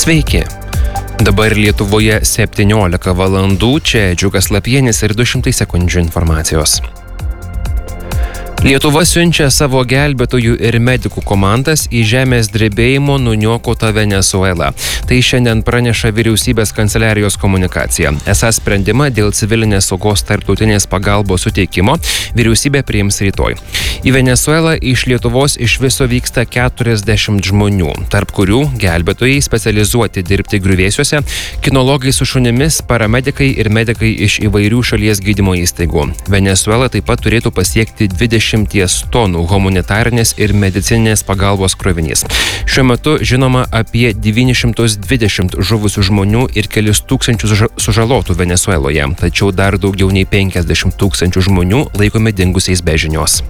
Sveiki. Dabar Lietuvoje 17 valandų, čia Džiugas Lapienis ir 200 sekundžių informacijos. Lietuva siunčia savo gelbėtojų ir medikų komandas į žemės drebėjimo nuniokotą Venesuelą. Tai šiandien praneša vyriausybės kanceliarijos komunikacija. Esą sprendimą dėl civilinės saugos tarptautinės pagalbos suteikimo vyriausybė priims rytoj. Į Venesuelą iš Lietuvos iš viso vyksta 40 žmonių, tarp kurių gelbėtojai specializuoti dirbti griuvėsiuose, kinologai su šunimis, paramedikai ir medikai iš įvairių šalies gydymo įstaigų. Venesuela taip pat turėtų pasiekti 20 tonų humanitarinės ir medicininės pagalbos krovinys. Šiuo metu žinoma apie 920 žuvusių žmonių ir kelis tūkstančius sužalotų Venesueloje, tačiau dar daugiau nei 50 tūkstančių žmonių laikomi dingusiais be žinios.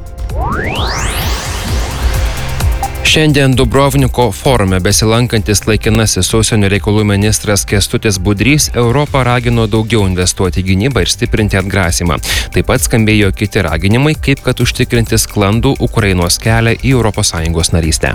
Šiandien Dubrovniko forume besilankantis laikinasis užsienio reikalų ministras Kęstutis Budrys Europą ragino daugiau investuoti į gynybą ir stiprinti atgrasymą. Taip pat skambėjo kiti raginimai, kaip kad užtikrinti sklandų Ukrainos kelią į ES narystę.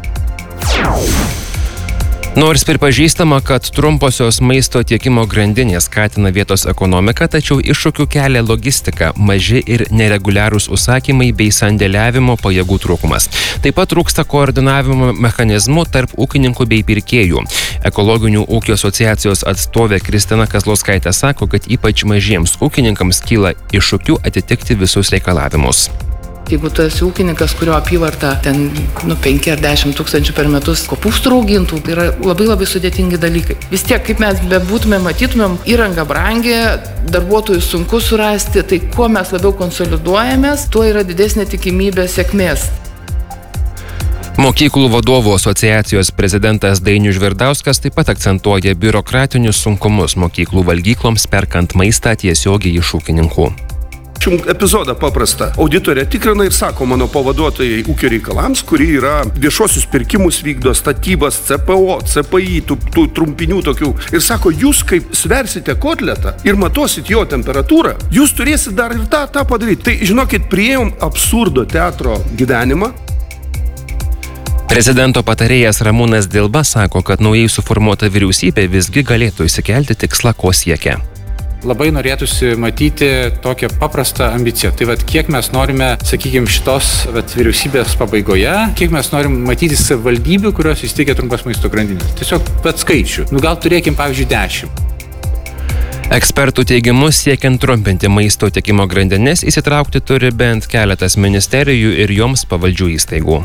Nors pripažįstama, kad trumposios maisto tiekimo grandinės skatina vietos ekonomiką, tačiau iššūkių kelia logistika, maži ir nereguliarūs užsakymai bei sandėliavimo pajėgų trūkumas. Taip pat trūksta koordinavimo mechanizmų tarp ūkininkų bei pirkėjų. Ekologinių ūkio asociacijos atstovė Kristina Kazlauskaitė sako, kad ypač mažiems ūkininkams kyla iššūkių atitikti visus reikalavimus. Jeigu tu esi ūkininkas, kurio apyvarta 5 ar 10 tūkstančių per metus kopūstų raugintų, tai yra labai sudėtingi dalykai. Vis tiek, kaip mes bebūtume, matytumėm, įranga brangi, darbuotojų sunku surasti, tai kuo mes labiau konsoliduojamės, tuo yra didesnė tikimybė sėkmės. Mokyklų vadovų asociacijos prezidentas Dainius Žvirdauskas taip pat akcentuoja biurokratinius sunkumus mokyklų valgykloms perkant maistą tiesiogiai iš ūkininkų. Epizodą paprastą. Auditorė tikrina ir sako mano pavaduotojai ūkio reikalams, kuri yra viešuosius pirkimus vykdo, statybas, CPO, CPI, tų trumpinių tokių. Ir sako, jūs kaip sversite kotletą ir matosit jo temperatūrą, jūs turėsit dar ir tą padaryti. Tai žinokit, priėjom absurdo teatro gyvenimą. Prezidento patarėjas Ramūnas Dilba sako, kad naujai suformuota vyriausybė visgi galėtų išsikelti tikslą, ko siekia. Labai norėtųsi matyti tokią paprastą ambiciją. Tai kiek mes norime, šitos vyriausybės pabaigoje, kiek mes norim matyti savivaldybių, kurios įsteigia trumpas maisto grandinės. Tiesiog skaičių. Gal turėkim, pavyzdžiui, 10. Ekspertų teigimu, siekiant trumpinti maisto tiekimo grandinės, įsitraukti turi bent keletas ministerijų ir joms pavaldžių įstaigų.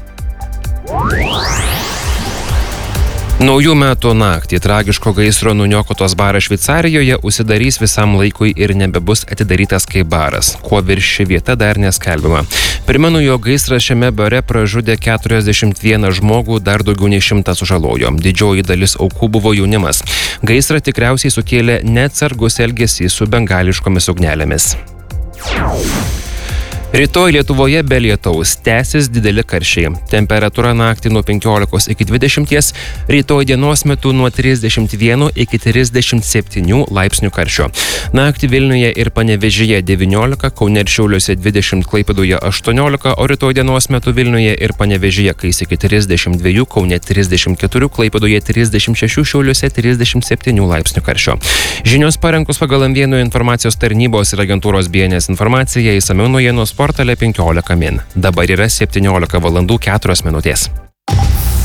Naujų metų naktį tragiško gaisro nuniokotos baras Šveicarijoje užsidarys visam laikui ir nebebus atidarytas kaip baras. Kuo virši vieta dar neskelbiama. Primenu, jog gaisras šiame bare pražudė 41 žmogų, dar daugiau nei 100 sužalojo. Didžioji dalis aukų buvo jaunimas. Gaisrą tikriausiai sukėlė neatsargus elgesys su bengališkomis ugnelėmis. Rytoj Lietuvoje be lietaus tęsis dideli karščiai. Temperatūra naktį nuo 15 iki 20, rytoj dienos metu nuo 31 iki 37 laipsnių karščio. Naktį Vilniuje ir Panevėžyje 19, Kaune ir Šiauliuose 20, Klaipėdoje 18, o rytoj dienos metu Vilniuje ir Panevėžyje kais iki 32, Kaune 34, Klaipėdoje 36, Šiauliuose 37 laipsnių karščio. Žinios parengtos pagal M1 informacijos tarnybos ir agentūros BNS informaciją, išsamiau naujienos portale 15 min. Dabar yra 17 valandų 4 minutės.